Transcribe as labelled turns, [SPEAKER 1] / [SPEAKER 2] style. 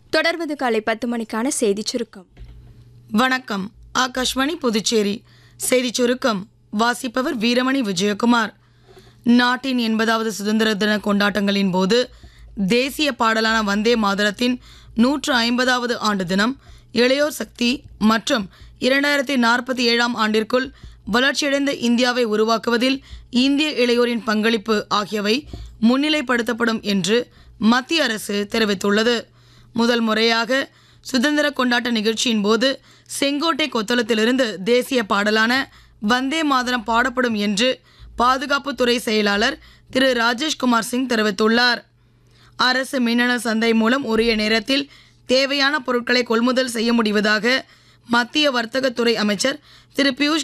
[SPEAKER 1] தொடர்வது காலை 10 மணிக்கான செய்திச் சுருக்கம்.
[SPEAKER 2] வணக்கம். ஆகாஷ்வாணி புதுச்சேரி செய்திச் சுருக்கம் வாசிப்பவர் வீரமணி விஜயகுமார். நாட்டின் 80வது சுதந்திர தின கொண்டாட்டங்களின் போது தேசிய பாடலான வந்தே மாதரத்தின் 150வது ஆண்டு தினம், இளையோர் சக்தி மற்றும் 2047ஆம் ஆண்டிற்குள் வளர்ச்சியடைந்த இந்தியாவை உருவாக்குவதில் இந்திய இளையோரின் பங்களிப்பு ஆகியவை முன்னிலைப்படுத்தப்படும் என்று மத்திய அரசு தெரிவித்துள்ளது. முதல் முறையாக சுதந்திர கொண்டாட்ட நிகழ்ச்சியின் போது செங்கோட்டை கொத்தளத்திலிருந்து தேசிய பாடலான வந்தே மாதரம் பாடப்படும் என்று பாதுகாப்புத்துறை செயலாளர் திரு ராஜேஷ்குமார் சிங் தெரிவித்துள்ளார். அரசு மின்னணு சந்தை மூலம் உரிய நேரத்தில் தேவையான பொருட்களை கொள்முதல் செய்ய முடிவதாக மத்திய வர்த்தகத்துறை அமைச்சர் திரு பியூஷ்